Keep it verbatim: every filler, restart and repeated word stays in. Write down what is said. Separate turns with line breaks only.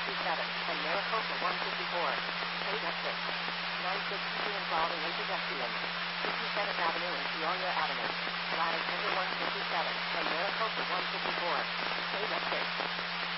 fifty-seven, and Maricopa one fifty-four. eight exits. nine sixty-two involving into Vestian. fifty-seventh Avenue and Peoria Avenue. Lattice number one